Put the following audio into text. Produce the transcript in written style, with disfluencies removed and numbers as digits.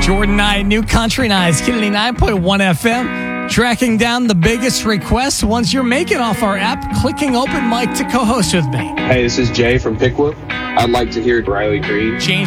Jordan Knight, New Country Nights, Kid 89.1 FM. Tracking down the biggest requests, ones you're making off our app, clicking open mic to co-host with me. Hey, this is Jay from Pickwood. I'd like to hear Riley Green. Change